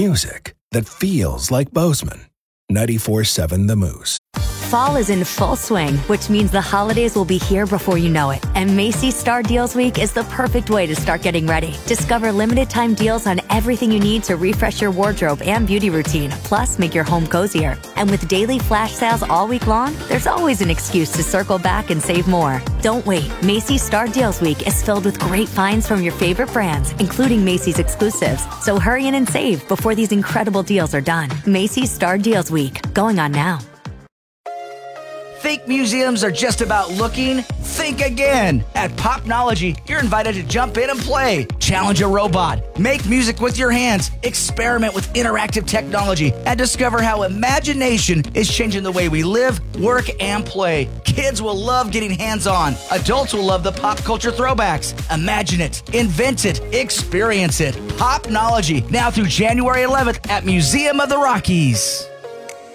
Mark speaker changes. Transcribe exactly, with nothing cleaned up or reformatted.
Speaker 1: music that feels like Bozeman. ninety-four seven The Moose.
Speaker 2: Fall is in full swing, which means the holidays will be here before you know it. And Macy's Star Deals Week is the perfect way to start getting ready. Discover limited time deals on everything you need to refresh your wardrobe and beauty routine, plus make your home cozier. And with daily flash sales all week long, there's always an excuse to circle back and save more. Don't wait. Macy's Star Deals Week is filled with great finds from your favorite brands, including Macy's exclusives. So hurry in and save before these incredible deals are done. Macy's Star Deals Week, going on now.
Speaker 3: Think museums are just about looking? Think again. At Popnology, you're invited to jump in and play, challenge a robot, make music with your hands, experiment with interactive technology, and discover how imagination is changing the way we live, work, and play. Kids will love getting hands-on. Adults will love the pop culture throwbacks. Imagine it, invent it, experience it. Popnology, now through January eleventh at Museum of the Rockies.